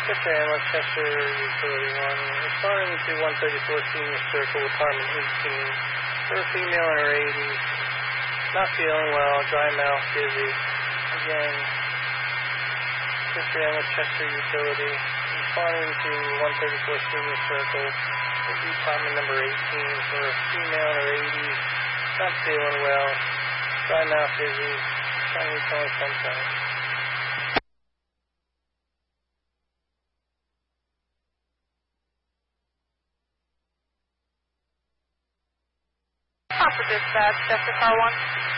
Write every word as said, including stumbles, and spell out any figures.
Chester Ambulance, Chester Utility one. Responding to one thirty-four Senior Circle, Apartment eighteen. For a female in her eighties. Not feeling well, dry mouth, dizzy. Again, Chester Ambulance, Chester Utility. Responding to one thirty-four Senior Circle, Apartment number eighteen. For a female in her eighties. Not feeling well, dry mouth, dizzy. Trying to reach on sunshine. Officer Dispatch, Chester Car one.